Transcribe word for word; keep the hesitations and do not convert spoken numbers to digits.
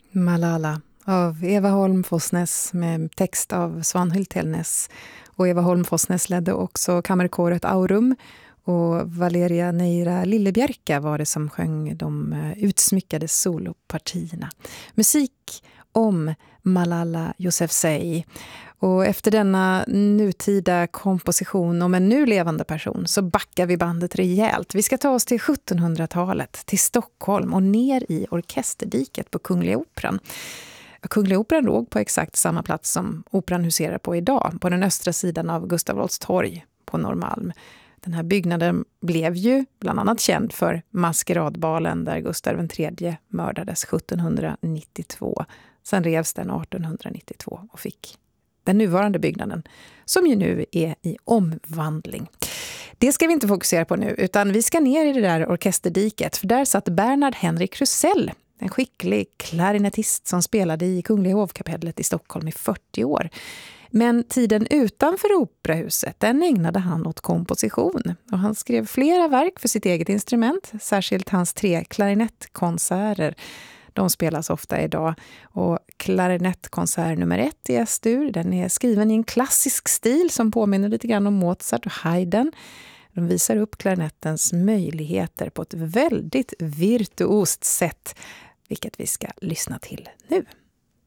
Malala av Eva Holm Fossnes med text av Svanhild Tellnes. Och Eva Holm Fossnes ledde också kammarkåret Aurum. Och Valeria Neira Lillebjerka var det som sjöng de utsmyckade solopartierna. Musik om Malala Yousafzai. Och efter denna nutida komposition om en nu levande person så backar vi bandet rejält. Vi ska ta oss till sjuttonhundratalet, till Stockholm och ner i orkesterdiket på Kungliga Operan. Kungliga Operan låg på exakt samma plats som Operan huserar på idag, på den östra sidan av Gustav Adolfs torg på Norrmalm. Den här byggnaden blev ju bland annat känd för maskeradbalen där Gustav den tredje mördades sjuttonhundranittiotvå. Sen revs den artonhundranittiotvå och fick den nuvarande byggnaden, som ju nu är i omvandling. Det ska vi inte fokusera på nu, utan vi ska ner i det där orkesterdiket, för där satt Bernhard Henrik Rusell, en skicklig klarinettist som spelade i Kungliga hovkapellet i Stockholm i fyrtio år. Men tiden utanför operahuset, den ägnade han åt komposition. Och han skrev flera verk för sitt eget instrument, särskilt hans tre klarinettkonserter. De spelas ofta idag. Och klarinettkonsert nummer ett i S-dur, den är skriven i en klassisk stil som påminner lite grann om Mozart och Haydn. De visar upp klarinettens möjligheter på ett väldigt virtuost sätt, vilket vi ska lyssna till nu.